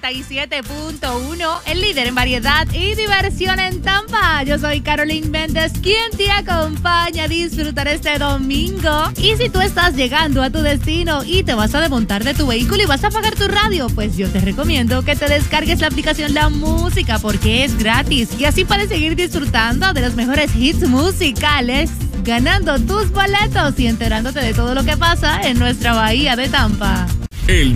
97.1, el líder en variedad y diversión en Tampa. Yo soy Carolyn Méndez, quien te acompaña a disfrutar este domingo. Y si tú estás llegando a tu destino y te vas a desmontar de tu vehículo y vas a apagar tu radio, pues yo te recomiendo que te descargues la aplicación La Música porque es gratis. Y así puedes seguir disfrutando de los mejores hits musicales, ganando tus boletos y enterándote de todo lo que pasa en nuestra bahía de Tampa.